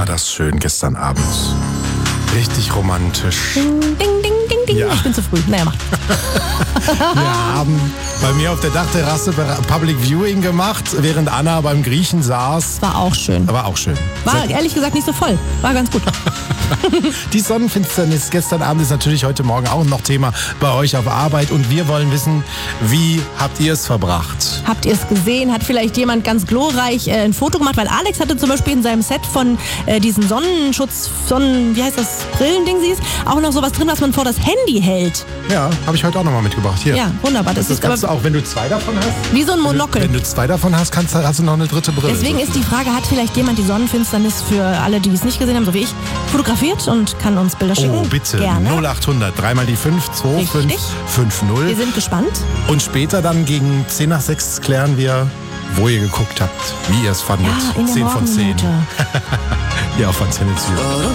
war das schön gestern Abend. Richtig romantisch. Ding, ding, ding, ding, ding. Ja. Ich bin zu früh. Naja, macht. Wir haben bei mir auf der Dachterrasse Public Viewing gemacht, während Anna beim Griechen saß. War auch schön. Aber auch schön. War ehrlich gesagt nicht so voll. War ganz gut. Die Sonnenfinsternis gestern Abend ist natürlich heute Morgen auch noch Thema bei euch auf Arbeit. Und wir wollen wissen, wie habt ihr es verbracht? Habt ihr es gesehen? Hat vielleicht jemand ganz glorreich ein Foto gemacht? Weil Alex hatte zum Beispiel in seinem Set von diesen Sonnenschutz, wie heißt das, Brillendingsies, auch noch sowas drin, was man vor das Handy hält. Ja, habe ich heute auch nochmal mitgebracht. Hier. Ja, wunderbar. Das Das ist kannst du aber auch, wenn du 2 davon hast. wie so ein Monokel. Wenn du 2 davon hast, hast du noch eine dritte Brille. Deswegen ist die Frage, hat vielleicht jemand die Sonnenfinsternis für alle, die es nicht gesehen haben, so wie ich, fotografiert und kann uns Bilder schicken? Oh, bitte. Gerne. 0800, 3 mal die 5, 2, 5, Richtig. 5, 0. Wir sind gespannt. Und später dann gegen 10 nach 6 klären wir, wo ihr geguckt habt, wie ihr es fandet. Ja, in der 10 von 10. Morgenminute. Ja, auf Antenne Süd.